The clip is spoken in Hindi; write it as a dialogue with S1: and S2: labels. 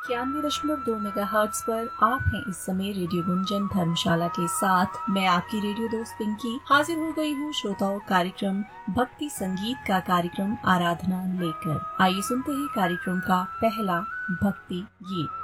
S1: 91.2 मेगाहर्ट्ज पर आप हैं इस समय रेडियो गुंजन धर्मशाला के साथ। मैं आपकी रेडियो दोस्त पिंकी हाजिर हो गई हूँ श्रोताओं कार्यक्रम भक्ति संगीत का कार्यक्रम आराधना लेकर। आइए सुनते हैं कार्यक्रम का पहला भक्ति गीत।